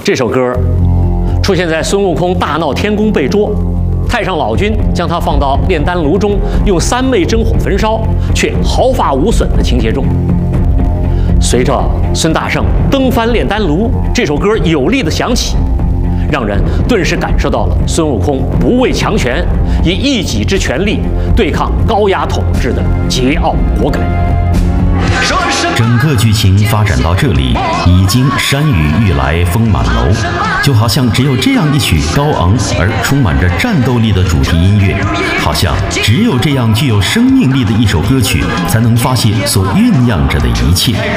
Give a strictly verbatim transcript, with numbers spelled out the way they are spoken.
这首歌出现在孙悟空大闹天宫被捉，太上老君将他放到炼丹炉中，用三昧真火焚烧，却毫发无损的情节中。随着孙大圣登翻炼丹炉，这首歌有力的响起，让人顿时感受到了孙悟空不畏强权，以一己之权力对抗高压统治的桀骜果敢。 整个剧情发展到这里，已经山雨欲来风满楼，就好像只有这样一曲高昂而充满着战斗力的主题音乐，好像只有这样具有生命力的一首歌曲，才能发泄所酝酿着的一切。